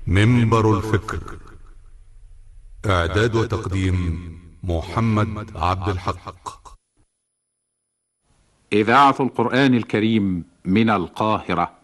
منبر الفكر. إعداد وتقديم محمد عبد الحق. إذاعة القرآن الكريم من القاهرة.